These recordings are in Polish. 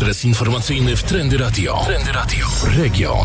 Ekspres informacyjny w Trendy Radio. Trendy Radio. Region.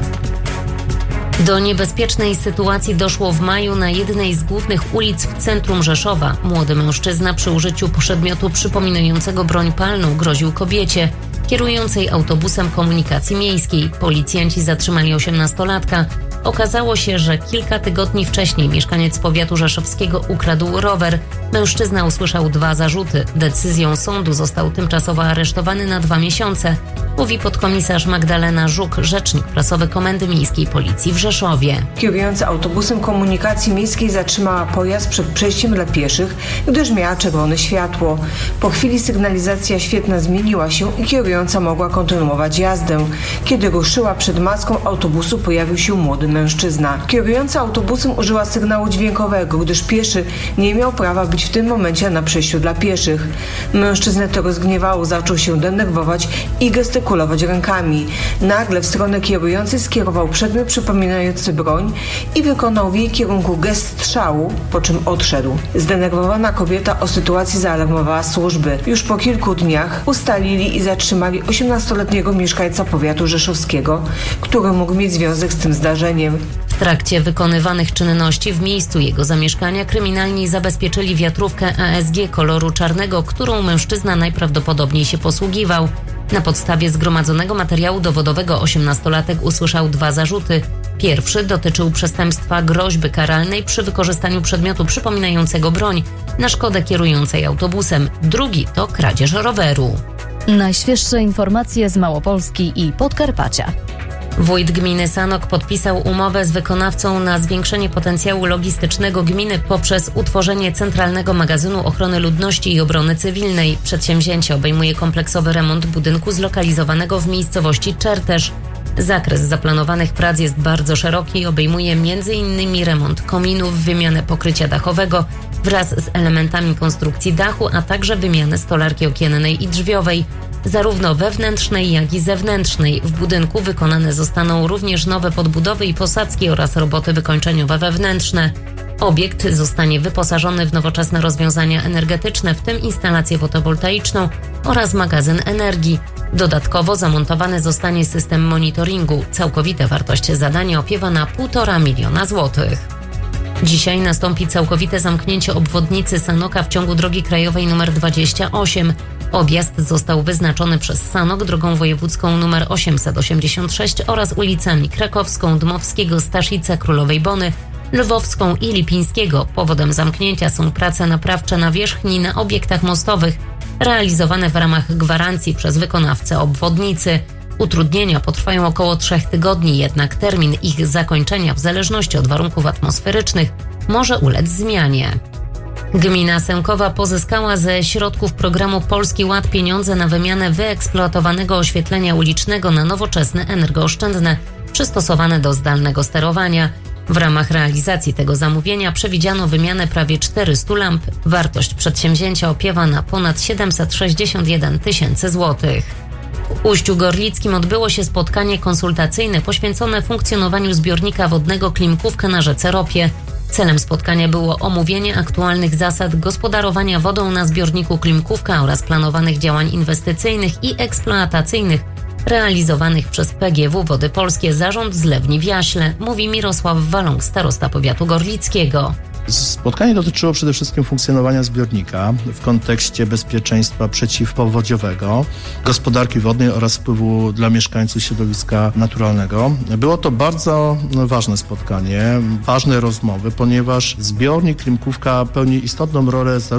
Do niebezpiecznej sytuacji doszło w maju na jednej z głównych ulic w centrum Rzeszowa. Młody mężczyzna przy użyciu przedmiotu przypominającego broń palną groził kobiecie kierującej autobusem komunikacji miejskiej. Policjanci zatrzymali 18-latka. Okazało się, że kilka tygodni wcześniej mieszkaniec powiatu rzeszowskiego ukradł rower. Mężczyzna usłyszał 2 zarzuty. Decyzją sądu został tymczasowo aresztowany na 2 miesiące, mówi podkomisarz Magdalena Żuk, rzecznik prasowy Komendy Miejskiej Policji w Rzeszowie. Kierująca autobusem komunikacji miejskiej zatrzymała pojazd przed przejściem dla pieszych, gdyż miała czerwone światło. Po chwili sygnalizacja świetna zmieniła się i kierująca mogła kontynuować jazdę. Kiedy ruszyła, przed maską autobusu pojawił się młody mężczyzna. Kierująca autobusem użyła sygnału dźwiękowego, gdyż pieszy nie miał prawa być w tym momencie na przejściu dla pieszych. Mężczyznę to rozgniewało, zaczął się denerwować i gestykulować rękami. Nagle w stronę kierującej skierował przedmiot przypominający broń i wykonał w jej kierunku gest strzału, po czym odszedł. Zdenerwowana kobieta o sytuacji zaalarmowała służby. Już po kilku dniach ustalili i zatrzymali 18-letniego mieszkańca powiatu rzeszowskiego, który mógł mieć związek z tym zdarzeniem. W trakcie wykonywanych czynności w miejscu jego zamieszkania kryminalni zabezpieczyli wiatrówkę ASG koloru czarnego, którą mężczyzna najprawdopodobniej się posługiwał. Na podstawie zgromadzonego materiału dowodowego 18-latek usłyszał 2 zarzuty. Pierwszy dotyczył przestępstwa groźby karalnej przy wykorzystaniu przedmiotu przypominającego broń na szkodę kierującej autobusem. Drugi to kradzież roweru. Najświeższe informacje z Małopolski i Podkarpacia. Wójt gminy Sanok podpisał umowę z wykonawcą na zwiększenie potencjału logistycznego gminy poprzez utworzenie Centralnego Magazynu Ochrony Ludności i Obrony Cywilnej. Przedsięwzięcie obejmuje kompleksowy remont budynku zlokalizowanego w miejscowości Czertesz. Zakres zaplanowanych prac jest bardzo szeroki i obejmuje m.in. remont kominów, wymianę pokrycia dachowego wraz z elementami konstrukcji dachu, a także wymianę stolarki okiennej i drzwiowej. Zarówno wewnętrznej, jak i zewnętrznej. W budynku wykonane zostaną również nowe podbudowy i posadzki oraz roboty wykończeniowe wewnętrzne. Obiekt zostanie wyposażony w nowoczesne rozwiązania energetyczne, w tym instalację fotowoltaiczną oraz magazyn energii. Dodatkowo zamontowany zostanie system monitoringu. Całkowita wartość zadania opiewa na 1,5 miliona złotych. Dzisiaj nastąpi całkowite zamknięcie obwodnicy Sanoka w ciągu drogi krajowej nr 28. Objazd został wyznaczony przez Sanok drogą wojewódzką nr 886 oraz ulicami Krakowską, Dmowskiego, Staszice, Królowej Bony, Lwowską i Lipińskiego. Powodem zamknięcia są prace naprawcze nawierzchni na obiektach mostowych, realizowane w ramach gwarancji przez wykonawcę obwodnicy. Utrudnienia potrwają około 3 tygodni, jednak termin ich zakończenia w zależności od warunków atmosferycznych może ulec zmianie. Gmina Sękowa pozyskała ze środków programu Polski Ład pieniądze na wymianę wyeksploatowanego oświetlenia ulicznego na nowoczesne, energooszczędne, przystosowane do zdalnego sterowania. W ramach realizacji tego zamówienia przewidziano wymianę prawie 400 lamp. Wartość przedsięwzięcia opiewa na ponad 761 tysięcy złotych. W Uściu Gorlickim odbyło się spotkanie konsultacyjne poświęcone funkcjonowaniu zbiornika wodnego Klimkówka na rzece Ropie. Celem spotkania było omówienie aktualnych zasad gospodarowania wodą na zbiorniku Klimkówka oraz planowanych działań inwestycyjnych i eksploatacyjnych realizowanych przez PGW Wody Polskie Zarząd Zlewni w Jaśle, mówi Mirosław Waląg, starosta powiatu gorlickiego. Spotkanie dotyczyło przede wszystkim funkcjonowania zbiornika w kontekście bezpieczeństwa przeciwpowodziowego, gospodarki wodnej oraz wpływu dla mieszkańców środowiska naturalnego. Było to bardzo ważne spotkanie, ważne rozmowy, ponieważ zbiornik Klimkówka pełni istotną rolę